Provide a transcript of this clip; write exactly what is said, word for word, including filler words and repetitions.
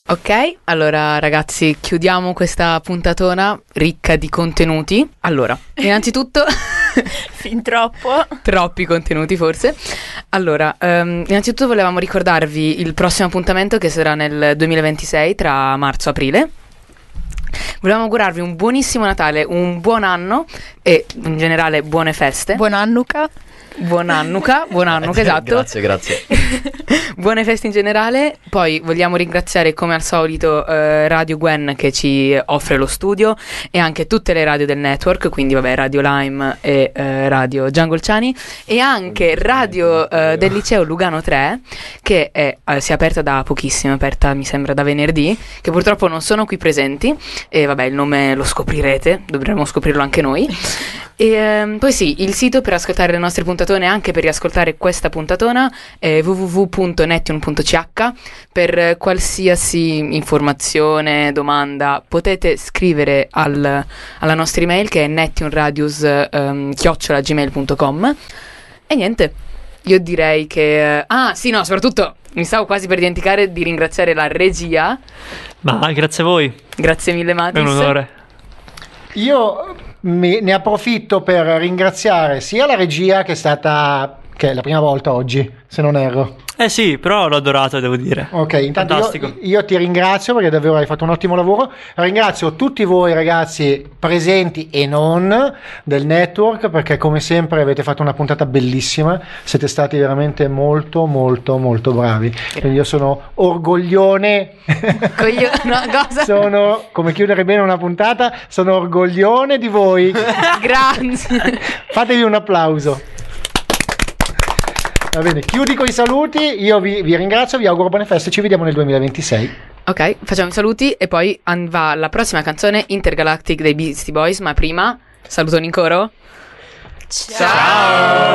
Ok, allora ragazzi, chiudiamo questa puntatona ricca di contenuti. Allora, innanzitutto fin troppo troppi contenuti forse. Allora, um, innanzitutto volevamo ricordarvi il prossimo appuntamento che sarà nel duemilaventisei, tra marzo e aprile. Volevamo augurarvi un buonissimo Natale, un buon anno e in generale buone feste. Buon Annuca. Buon Annuca, buon Annuca, esatto. Grazie, grazie. Buone feste in generale. Poi vogliamo ringraziare come al solito eh, Radio Gwen che ci offre lo studio e anche tutte le radio del network, quindi vabbè Radio Lime e eh, Radio Jungle Chani e anche Radio eh, del liceo Lugano tre che è, eh, si è aperta da pochissimo, è aperta mi sembra da venerdì, che purtroppo non sono qui presenti e vabbè il nome lo scoprirete, dovremo scoprirlo anche noi. E ehm, poi sì, il sito per ascoltare le nostre puntatone, anche per riascoltare questa puntatona, è w w w punto netune punto c h. Per qualsiasi informazione, domanda, potete scrivere al, alla nostra email che è netunradius um, chiocciola gmail punto com. E niente, io direi che... Ah sì, no, soprattutto mi stavo quasi per dimenticare di ringraziare la regia. Ma grazie a voi. Grazie mille Matis. È un onore. Io mi, ne approfitto per ringraziare sia la regia che è stata, che è la prima volta oggi, se non erro. Eh sì, però l'ho adorato, devo dire. Ok, intanto fantastico. Io, io ti ringrazio perché davvero hai fatto un ottimo lavoro. Ringrazio tutti voi ragazzi presenti e non del network, perché come sempre avete fatto una puntata bellissima, siete stati veramente molto molto molto bravi. Quindi io sono orgoglione. Coglio... No, cosa? Sono, come chiudere bene una puntata, sono orgoglione di voi. Grazie. Fatevi un applauso. Va bene, chiudi con i saluti, io vi, vi ringrazio, vi auguro buone feste, ci vediamo nel duemilaventisei. Ok, facciamo i saluti e poi an- va la prossima canzone Intergalactic dei Beastie Boys, ma prima salutoni in coro. Ciao.